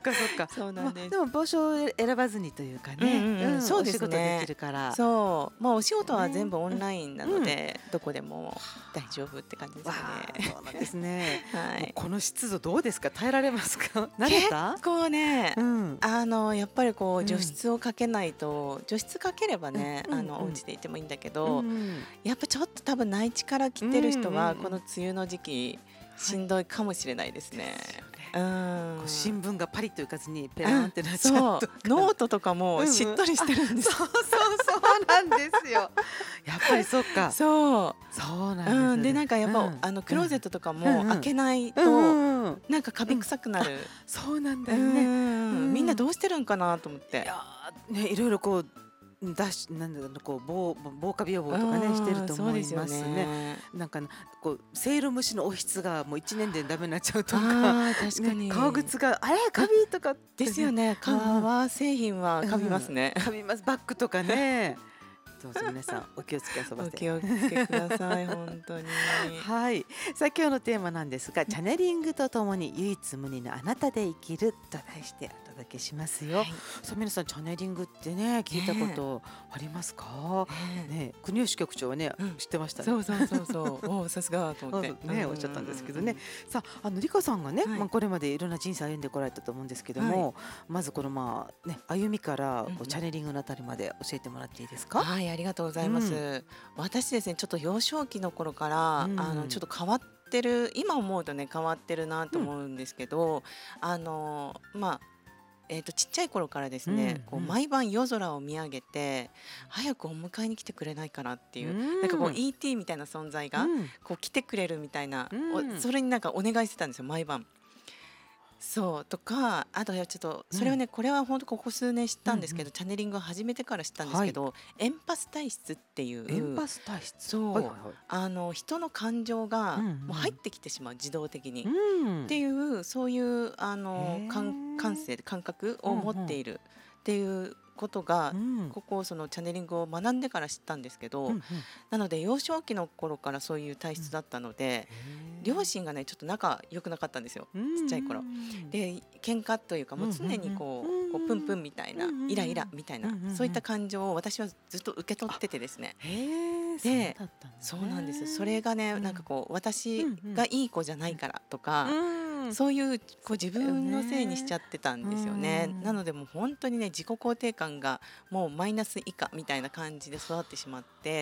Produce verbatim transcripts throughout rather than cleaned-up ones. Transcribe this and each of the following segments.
かそっか。 そうなんです。 まあ、でも場所を選ばずにというかね、 うんうんうんそうですねお仕事できるから。 そうまあお仕事は全部ねオンラインなので、どこでも大丈夫って感じですわかあ、 ね。 そうなんですね。 はいもうこの湿度どうですか、耐えられますか？慣れた？ 結構ね、 うんあのやっぱりこううん除湿をかけないと、除湿かければね、 うんうんうんあのお家でいてもいいんだけうど、 んやっぱちょっと多分内地から来てる人はこの梅雨の時期しんどいかもしれないですね。うこん。 う新聞がパリッといかずにペラうんンってなっちゃそううとか、 ノートとかもうんうんしっとりしてるんです。 そうそうそうなんですよ。やっぱりそっか。 そそうなう、うんん、 ですね。 でなんかやっぱ、 うんあのクローゼットとかうんうんも開けないうんと、 うんうんなんかカビ臭くなる。 そうなんだうよね。 ん、 うんみんなどうしてるんかなと思っていやーね、いろいろこうだしなんだろうこう防防カビ予防とかねしてると思いますね。なんかこうせいろ蒸しのおひつがもう一年でダメになっちゃうとか、 あー確かに、 ね、革靴があれカビとかってですよね。革製品はカビますね。 カビます。バッグとかね。どうぞ皆さんお気をつけ遊ばせて。 お気をつけください本当に。 はい。さあ今日のテーマなんですが、チャネリングとともに唯一無二のあなたで生きると題してお届けしますよ。 はいさあ皆さんチャネリングってね聞いたことありますか？ ねね、国吉局長はね、 うん知ってましたね。 そうそうそうそうおーさすがと思ってねおっしゃったんですけどね。さああのリカさんがね、 はいまあこれまでいろんな人生歩んでこられたと思うんですけども、まずこのまあね歩みからこうんううんチャネリングのあたりまで教えてもらっていいですか？ はいありがとうございます。 う私ですねちょっと幼少期の頃から、 うんあのちょっと変わってる今思うとね変わってるなと思うんですけど、あのまあえー、とちっちゃい頃からですね、 うんこううん毎晩夜空を見上げて早くお迎えに来てくれないかなっていう、 うんなんかこう イーティー みたいな存在が、 うんこう来てくれるみたいな、 うんおそれになんかお願いしてたんですよ毎晩。そうとかあとちょっとそれはね、これは本当ここ数年知ったんですけど、チャネリングを始めてから知ったんですけど、エンパス体質っていうエンパス体質。 そう、 はいはいはいあの人の感情がうんうんもう入ってきてしまう自動的に、 うんっていうそういうあのへー感感性感覚を持っているっていうことが、 うんここそのチャネリングを学んでから知ったんですけど、 うんうんなので幼少期の頃からそういう体質だったので、 へー両親がねちょっと仲良くなかったんですよ、ちっちゃい頃。 うんで喧嘩というかもう常にこう,、 うんうんうんこうプンプンみたいな、 うんうんうんイライラみたいな、 うんうんうんそういった感情を私はずっと受け取っててですね。 へえ、 でそうだったんだね。 そうなんですそれがね、 うんなんかこう私うんうんがいい子じゃないからとか、 うんそういうこう自分のせいにしちゃってたんですよね。 うんなのでもう本当にね自己肯定感がもうマイナス以下みたいな感じで育ってしまって、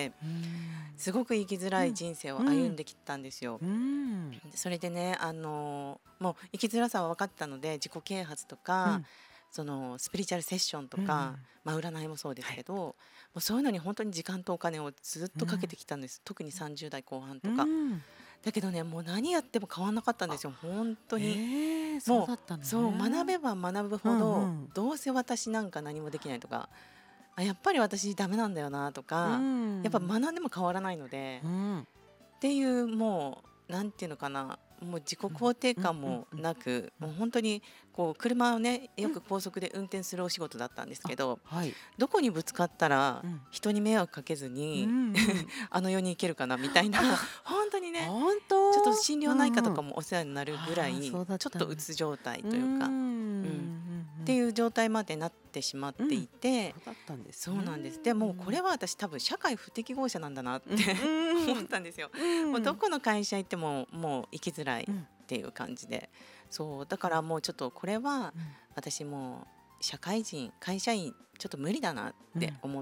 うんすごく生きづらい人生を歩んできたんですよ。 うんでそれでね、あのーもう生きづらさは分かったので自己啓発とか、 うんそのスピリチュアルセッションとか、 うんまあ、占いもそうですけど、もうそういうのに本当に時間とお金をずっとかけてきたんです、特にさんじゅう代後半とか、 うんだけどねもう何やっても変わんなかったんですよ本当に。 へえ、そうだったんだね。 そう学べば学ぶほど、 うんうんどうせ私なんか何もできないとか、あやっぱり私ダメなんだよなとか、 うんやっぱ学んでも変わらないので、 うんっていうもうなんていうのかな、もう自己肯定感もなく、もう本当にこう車をねよく高速で運転するお仕事だったんですけど、 はい。 どこにぶつかったらうん人に迷惑かけずに、 うんうんあの世に行けるかなみたいな本当にね本当。 ちょっと心療内科とかももお世話になるぐらい、 うんうんあーそうだったんだちょっとうつ状態というか、 うんっていう状態までなってしまっていて、 そうだったんですね。 そうなんですでもうこれは私多分社会不適合者なんだなってうん思ったんですよ。 うんもうどこの会社行ってももう生きづらいっうんていう感じで、そうだからもうちょっとこれは私もう社会人会社員ちょっと無理だなって思って、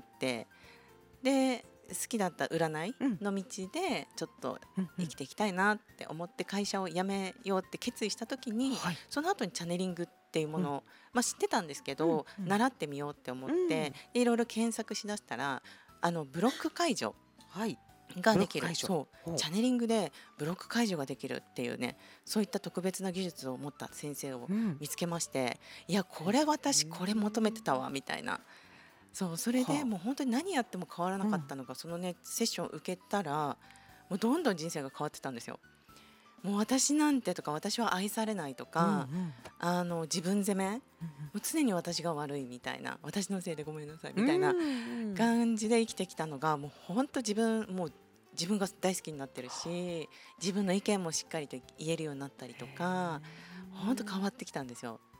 で好きだった占いの道でちょっとうん生きていきたいなって思って会社を辞めようって決意した時に、 はいその後にチャネリングっていうものを、まあ、知ってたんですけど、 うんうん習ってみようって思って、 うんでいろいろ検索しだしたらあのブロック解除はい。 ができるブロック解除そうほうチャネリングでブロック解除ができるっていうね、そういった特別な技術を持った先生をうん見つけまして、いやこれ私これ求めてたわみたいな。そうそれはあでもう本当に何やっても変わらなかったのが、そのねセッションを受けたらもうどんどん人生が変わってたんですよ。もう私なんてとか私は愛されないとか、 うんうんあの自分責め、もう常に私が悪いみたいな、私のせいでごめんなさいみたいなうんうん感じで生きてきたのが、もう本当自分もう自分が大好きになってるし、自分の意見もしっかりと言えるようになったりとか、本当変わってきたんですよ。